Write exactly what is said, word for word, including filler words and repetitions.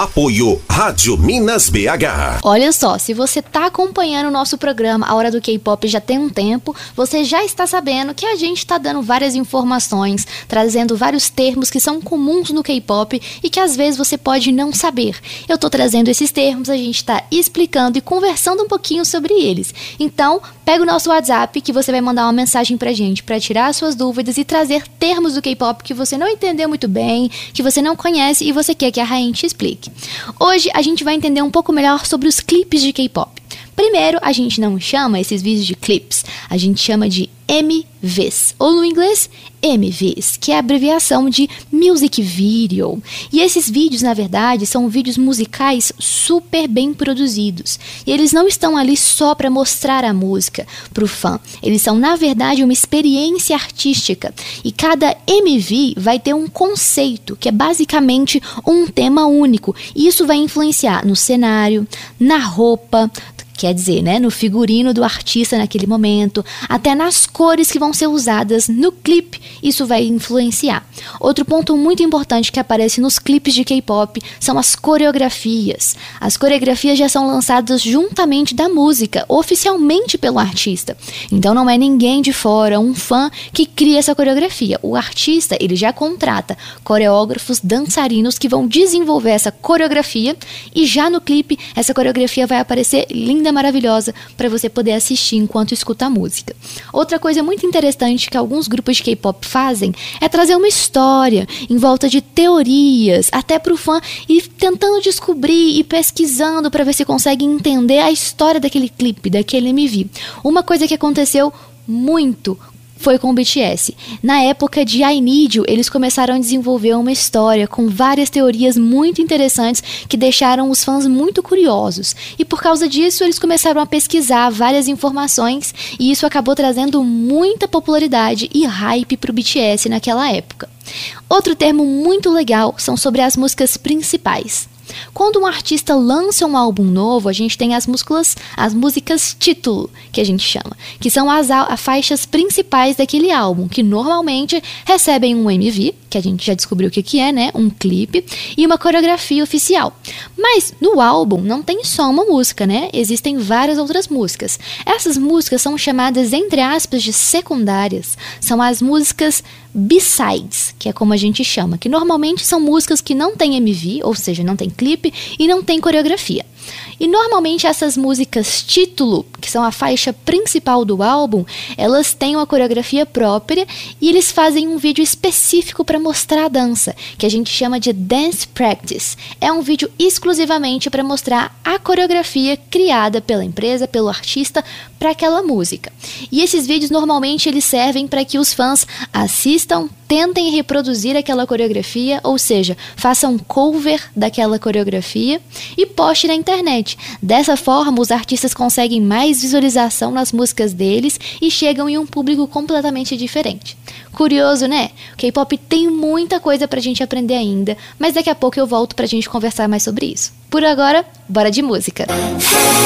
Apoio Rádio Minas B H. Olha só, se você está acompanhando o nosso programa A Hora do K-Pop já tem um tempo, você já está sabendo que a gente está dando várias informações, trazendo vários termos que são comuns no K-Pop e que às vezes você pode não saber. Eu estou trazendo esses termos, a gente está explicando e conversando um pouquinho sobre eles. Então, pega o nosso WhatsApp que você vai mandar uma mensagem pra gente para tirar as suas dúvidas e trazer termos do K-Pop que você não entendeu muito bem, que você não conhece e você quer que a Rainha te explique. Hoje a gente vai entender um pouco melhor sobre os clipes de K-Pop. Primeiro, a gente não chama esses vídeos de clips, a gente chama de M Vs, ou no inglês, M Vs, que é a abreviação de Music Video. E esses vídeos, na verdade, são vídeos musicais super bem produzidos. E eles não estão ali só para mostrar a música para o fã. Eles são, na verdade, uma experiência artística. E cada M V vai ter um conceito, que é basicamente um tema único. E isso vai influenciar no cenário, na roupa, quer dizer, né, no figurino do artista naquele momento, até nas cores que vão ser usadas no clipe, isso vai influenciar. Outro ponto muito importante que aparece nos clipes de K-pop são as coreografias. As coreografias já são lançadas juntamente da música, oficialmente pelo artista. Então não é ninguém de fora, um fã, que cria essa coreografia. O artista, ele já contrata coreógrafos, dançarinos que vão desenvolver essa coreografia e já no clipe essa coreografia vai aparecer linda, maravilhosa para você poder assistir enquanto escuta a música. Outra coisa muito interessante que alguns grupos de K-pop fazem é trazer uma história em volta de teorias, até para o fã ir tentando descobrir e pesquisando para ver se consegue entender a história daquele clipe, daquele M V. Uma coisa que aconteceu muito foi com o B T S. Na época de I Need You, eles começaram a desenvolver uma história com várias teorias muito interessantes que deixaram os fãs muito curiosos. E por causa disso, eles começaram a pesquisar várias informações e isso acabou trazendo muita popularidade e hype para o B T S naquela época. Outro termo muito legal são sobre as músicas principais. Quando um artista lança um álbum novo, a gente tem as músicas, as músicas título, que a gente chama, que são as, as faixas principais daquele álbum, que normalmente recebem um M V, que a gente já descobriu o que, que é, né? Um clipe, e uma coreografia oficial. Mas no álbum não tem só uma música, né? Existem várias outras músicas. Essas músicas são chamadas, entre aspas, de secundárias. São as músicas B-sides, que é como a gente chama, que normalmente são músicas que não tem M V, ou seja, não tem clipe e não tem coreografia. E normalmente essas músicas título, que são a faixa principal do álbum, elas têm uma coreografia própria e eles fazem um vídeo específico para mostrar a dança, que a gente chama de Dance Practice. É um vídeo exclusivamente para mostrar a coreografia criada pela empresa, pelo artista, para aquela música. E esses vídeos normalmente eles servem para que os fãs assistam, tentem reproduzir aquela coreografia, ou seja, façam um cover daquela coreografia e poste na internet. Dessa forma, os artistas conseguem mais visualização nas músicas deles e chegam em um público completamente diferente. Curioso, né? O K-pop tem muita coisa pra gente aprender ainda, mas daqui a pouco eu volto pra gente conversar mais sobre isso. Por agora, bora de música!